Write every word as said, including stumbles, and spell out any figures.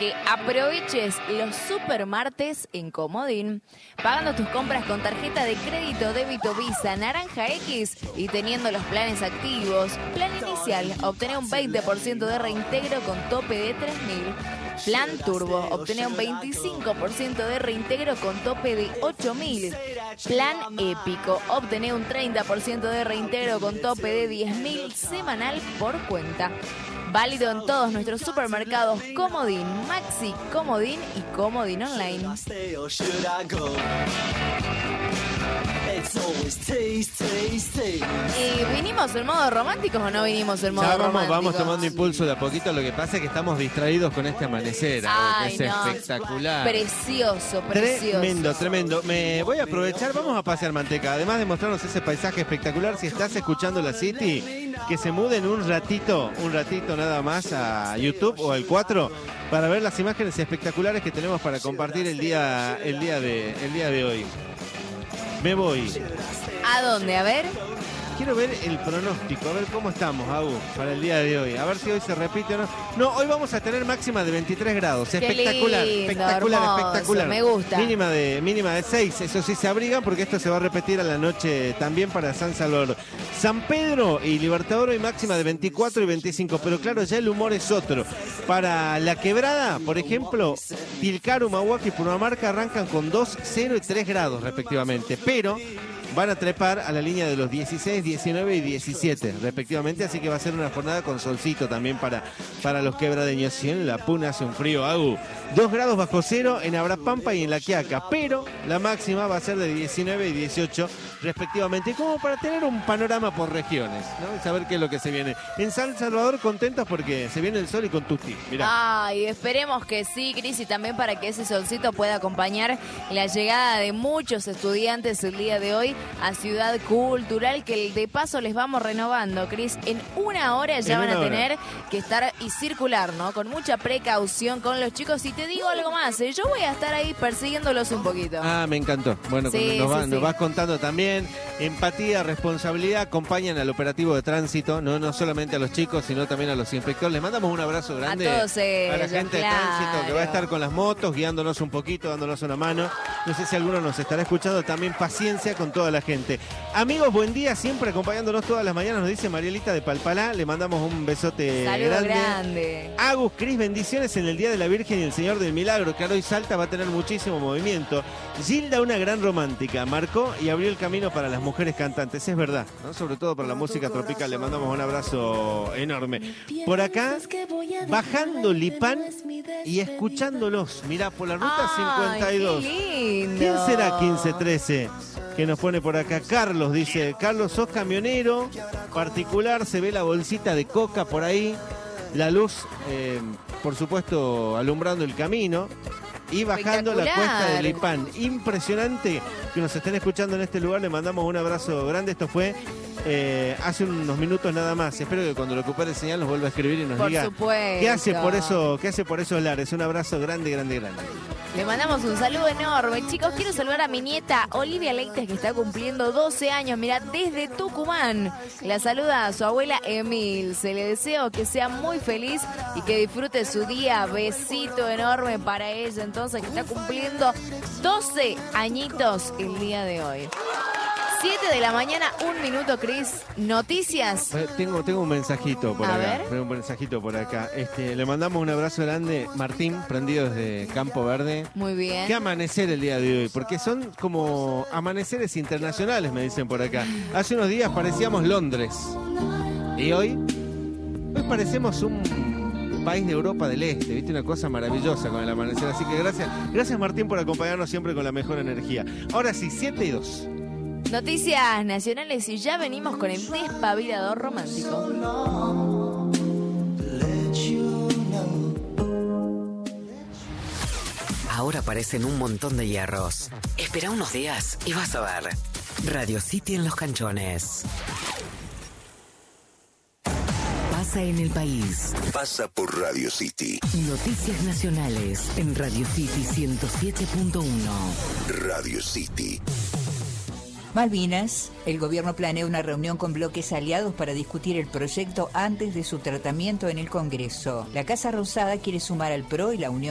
que aproveches los supermartes en Comodín, pagando tus compras con tarjeta de crédito, débito Visa, Naranja X y teniendo los planes activos. Plan inicial, obtener un veinte por ciento de reintegro con tope de tres mil. Plan Turbo, obtener un veinticinco por ciento de reintegro con tope de ocho mil. Plan Épico, obtener un treinta por ciento de reintegro con tope de diez mil semanal por cuenta. Válido en todos nuestros supermercados Comodín, Maxi, Comodín y Comodín Online. ¿Y vinimos en modo romántico o no vinimos en modo ya vamos, romántico? Vamos tomando impulso de a poquito. Lo que pasa es que estamos distraídos con este amanecer. Ay, que es no. espectacular. Precioso, precioso. Tremendo, tremendo. Me voy a aprovechar, vamos a pasear Manteca. Además de mostrarnos ese paisaje espectacular, si estás escuchando la City, que se muden un ratito, un ratito nada más a YouTube o al cuatro para ver las imágenes espectaculares que tenemos para compartir el día, el día de, el día de hoy. Me voy. ¿A dónde? A ver. Quiero ver el pronóstico, a ver cómo estamos, Agus, para el día de hoy. A ver si hoy se repite o no. No, hoy vamos a tener máxima de veintitrés grados. Qué Espectacular, lindo, espectacular, hermoso, espectacular. me gusta. Mínima de, mínima de seis, eso sí se abrigan porque esto se va a repetir a la noche también para San Salvador. San Pedro y Libertador hoy máxima de veinticuatro y veinticinco, pero claro, ya el humor es otro. Para La Quebrada, por ejemplo, Tilcara, Humahuaca y Purmamarca arrancan con dos, cero y tres grados respectivamente, pero van a trepar a la línea de los dieciséis, diecinueve y diecisiete respectivamente, así que va a ser una jornada con solcito también para, para los quebradeños. Y en La Puna hace un frío, Agu. dos grados bajo cero en Abrapampa y en La Quiaca, pero la máxima va a ser de diecinueve y dieciocho respectivamente, como para tener un panorama por regiones, ¿no? Y saber qué es lo que se viene. En San Salvador contentos porque se viene el sol y con tutti. Mirá. Ay, esperemos que sí, Cris, y también para que ese solcito pueda acompañar la llegada de muchos estudiantes el día de hoy a Ciudad Cultural, que de paso les vamos renovando, Cris. En una hora ya En van a una tener hora. que estar y circular, ¿no? Con mucha precaución con los chicos. Y te digo algo más, ¿eh? Yo voy a estar ahí persiguiéndolos un poquito. Ah, me encantó. Bueno, Sí, nos, va- sí, nos sí. vas contando también. Empatía, responsabilidad, acompañan al operativo de tránsito, no, no solamente a los chicos, sino también a los inspectores. Les mandamos un abrazo grande A todos ellos, a la gente claro. de tránsito que va a estar con las motos, guiándonos un poquito, dándonos una mano. No sé si alguno nos estará escuchando. También paciencia con toda la gente. Amigos, buen día, siempre acompañándonos todas las mañanas, nos dice Marielita de Palpalá. Le mandamos un besote Saludo grande. grande. Agus, Cris, bendiciones en el Día de la Virgen y el Señor del Milagro, que hoy Salta va a tener muchísimo movimiento. Gilda, una gran romántica, marcó y abrió el camino para las mujeres cantantes, es verdad, ¿no? Sobre todo para la música tropical. Le mandamos un abrazo enorme. Por acá, bajando Lipán y escuchándolos, mirá, por la ruta cincuenta y dos. Ay, qué lindo. ¿Quién será quince trece? Que nos pone por acá Carlos, dice, Carlos, sos camionero particular, se ve la bolsita de coca por ahí, la luz, eh, por supuesto, alumbrando el camino y bajando la cuesta del Lipán. Impresionante que nos estén escuchando en este lugar, le mandamos un abrazo grande. Esto fue eh, hace unos minutos nada más. Espero que cuando recupere señal nos vuelva a escribir y nos Por diga supuesto. qué hace por eso, qué hace por esos lares. Un abrazo grande, grande, grande. Le mandamos un saludo enorme. Chicos, quiero saludar a mi nieta Olivia Leites, que está cumpliendo doce años. Mira, desde Tucumán. La saluda a su abuela Emil. Se le deseo que sea muy feliz y que disfrute su día. Besito enorme para ella, entonces, que está cumpliendo doce añitos el día de hoy. siete de la mañana, un minuto, Cris. Noticias. Eh, Tengo, tengo un mensajito por A acá. ver. Tengo un mensajito por acá. Este, le mandamos un abrazo grande, Martín, prendido desde Campo Verde. Muy bien. Qué amanecer el día de hoy, porque son como amaneceres internacionales, me dicen por acá. Hace unos días parecíamos Londres. Y hoy, hoy parecemos un país de Europa del Este, ¿viste? Una cosa maravillosa con el amanecer. Así que gracias, gracias Martín por acompañarnos siempre con la mejor energía. Ahora sí, siete y dos. Noticias nacionales y ya venimos con el despabilador romántico. Ahora aparecen un montón de hierros. Espera unos días y vas a ver. Radio City en Los Canchones. Pasa en el país. Pasa por Radio City. Noticias nacionales en Radio City ciento siete punto uno. Radio City. Malvinas, el gobierno planea una reunión con bloques aliados para discutir el proyecto antes de su tratamiento en el Congreso. La Casa Rosada quiere sumar al P R O y la Unión